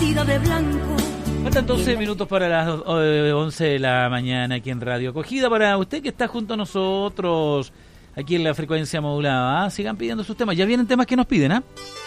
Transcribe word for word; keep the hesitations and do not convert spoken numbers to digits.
vestida de blanco. Faltan doce minutos para las once de la mañana aquí en Radio Acogida. Para usted que está junto a nosotros aquí en la frecuencia modulada, ¿ah? Sigan pidiendo sus temas. Ya vienen temas que nos piden, ¿ah?